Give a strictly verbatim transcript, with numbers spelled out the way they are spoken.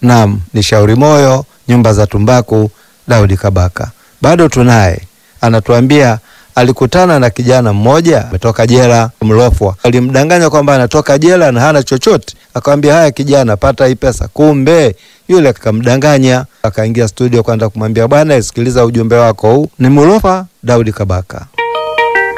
Naam, ni Shauri Moyo, Nyumba za Tumbaku, Daudi Kabaka. Bado tunaye, anatuambia alikutana na kijana mmoja ametoka jela Mlofwa. Alimdanganya kwamba anatoka jela na hana chochote. Akamwambia, haya kijana, pata hii pesa. Kumbe yule akamdanganya. Akaingia studio kwenda kumwambia, bwana, sikiliza ujumbe wako huu. Ni Mlofwa Daudi Kabaka.